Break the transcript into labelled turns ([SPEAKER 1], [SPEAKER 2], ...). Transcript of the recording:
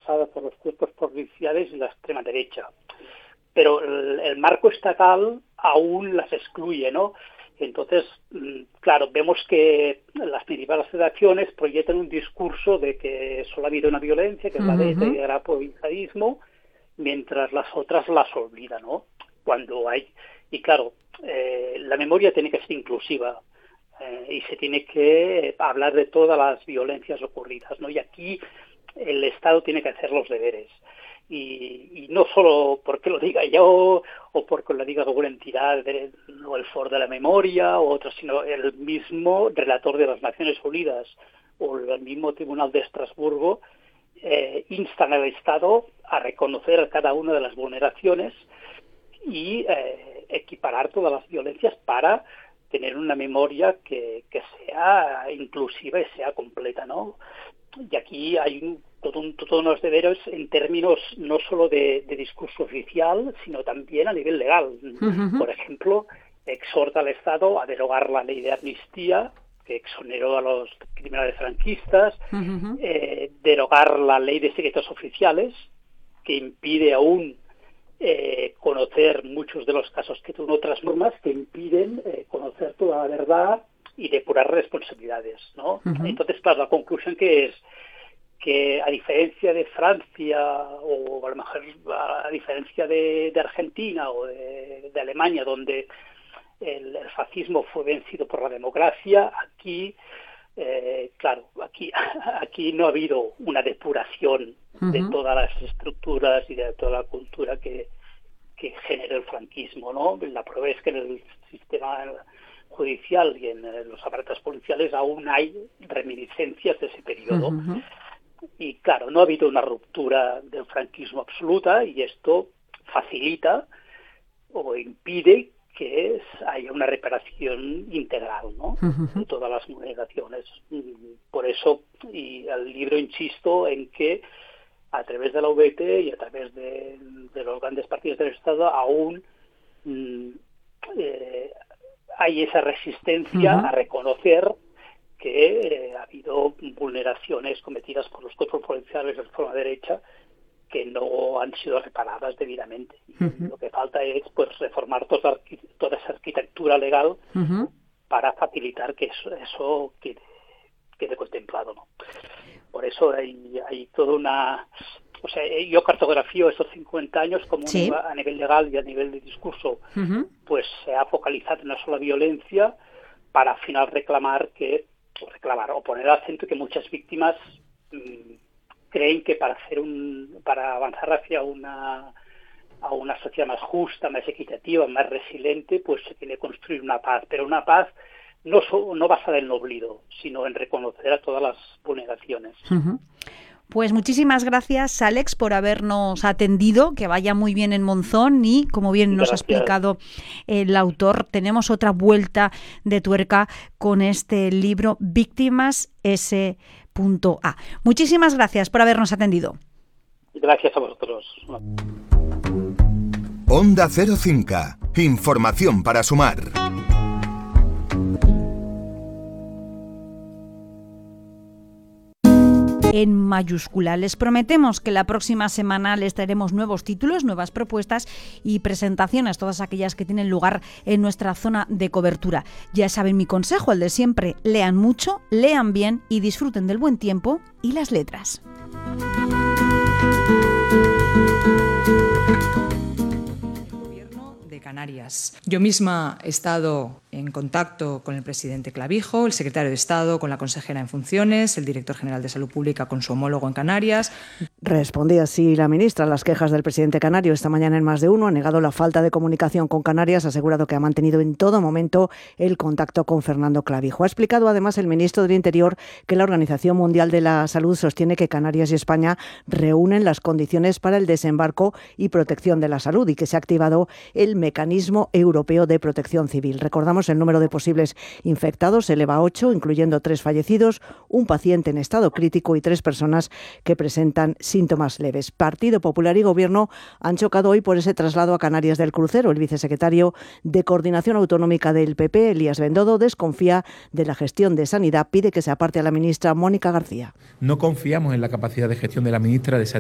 [SPEAKER 1] impulsada por los cuerpos policiales y la extrema derecha. Pero el marco estatal aún las excluye, ¿no? Entonces, claro, vemos que las principales federaciones proyectan un discurso de que solo ha habido una violencia, que es la de ETA y el arapo-yihadismo, mientras las otras las olvidan, ¿no? Cuando hay... Y claro, la memoria tiene que ser inclusiva y se tiene que hablar de todas las violencias ocurridas, ¿no? Y aquí el Estado tiene que hacer los deberes. Y no solo porque lo diga yo o porque lo diga alguna entidad o el Foro de la Memoria o otro, sino el mismo relator de las Naciones Unidas o el mismo Tribunal de Estrasburgo instan al Estado a reconocer cada una de las vulneraciones y equiparar todas las violencias para tener una memoria que sea inclusiva y sea completa, ¿no? Y aquí hay todos unos deberes en términos no solo de discurso oficial, sino también a nivel legal. Por ejemplo, exhorta al Estado a derogar la ley de amnistía, que exoneró a los criminales franquistas, derogar la ley de secretos oficiales, que impide aún conocer muchos de los casos, que son otras normas que impiden conocer toda la verdad y depurar responsabilidades, ¿no? Entonces, claro, la conclusión que es que, a diferencia de Francia o a lo mejor a diferencia de Argentina o de Alemania, donde el fascismo fue vencido por la democracia, aquí, claro, aquí no ha habido una depuración de todas las estructuras y de toda la cultura que genera el franquismo, ¿no? La prueba es que en el sistema judicial y en los aparatos policiales aún hay reminiscencias de ese periodo. Y claro, no ha habido una ruptura del franquismo absoluta y esto facilita o impide que haya una reparación integral, ¿no? De todas las vulneraciones. Por eso, y el libro insisto en que a través de la VT y a través de los grandes partidos del Estado aún hay esa resistencia a reconocer que ha habido vulneraciones cometidas por los cuerpos policiales de extrema derecha que no han sido reparadas debidamente. Lo que falta es pues reformar toda esa arquitectura legal para facilitar que eso quede contemplado, ¿no? Por eso hay toda una... O sea, yo cartografío esos 50 años como a nivel legal y a nivel de discurso, pues se ha focalizado en una sola violencia para al final reclamar o poner acento que muchas víctimas creen que para avanzar hacia una sociedad más justa, más equitativa, más resiliente, pues se tiene que construir una paz, pero una paz no basada en el olvido, sino en reconocer a todas las vulneraciones.
[SPEAKER 2] Pues muchísimas gracias, Alex, por habernos atendido, que vaya muy bien en Monzón y, como bien nos ha explicado el autor, tenemos otra vuelta de tuerca con este libro Víctimas S.A. Muchísimas gracias por habernos atendido.
[SPEAKER 1] Gracias a vosotros.
[SPEAKER 3] Onda Cero Cinca. Información para sumar.
[SPEAKER 2] En mayúscula. Les prometemos que la próxima semana les traeremos nuevos títulos, nuevas propuestas y presentaciones, todas aquellas que tienen lugar en nuestra zona de cobertura. Ya saben mi consejo, el de siempre: lean mucho, lean bien y disfruten del buen tiempo y las letras.
[SPEAKER 4] Canarias. Yo misma he estado en contacto con el presidente Clavijo, el secretario de Estado con la consejera en funciones, el director general de Salud Pública con su homólogo en Canarias.
[SPEAKER 5] Respondía así la ministra a las quejas del presidente canario esta mañana en Más de Uno. Ha negado la falta de comunicación con Canarias, ha asegurado que ha mantenido en todo momento el contacto con Fernando Clavijo. Ha explicado además el ministro del Interior que la Organización Mundial de la Salud sostiene que Canarias y España reúnen las condiciones para el desembarco y protección de la salud y que se ha activado el mecanismo europeo de protección civil. Recordamos, el número de posibles infectados se eleva a 8, incluyendo 3 fallecidos, un paciente en estado crítico y 3 personas que presentan síntomas leves. Partido Popular y Gobierno han chocado hoy por ese traslado a Canarias del crucero. El vicesecretario de Coordinación Autonómica del PP, Elías Bendodo, desconfía de la gestión de Sanidad, pide que se aparte a la ministra Mónica García.
[SPEAKER 6] No confiamos en la capacidad de gestión de la ministra de Sanidad